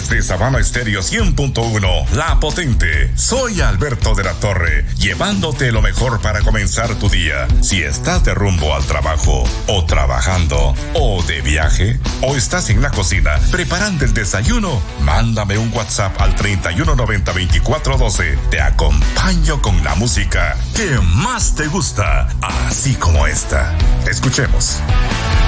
Desde Sabana Estéreo 100.1, La Potente, soy Alberto de la Torre, llevándote lo mejor para comenzar tu día. Si estás de rumbo al trabajo, o trabajando, o de viaje, o estás en la cocina preparando el desayuno, mándame un WhatsApp al 3190-2412. Te acompaño con la música que más te gusta, así como esta. Escuchemos.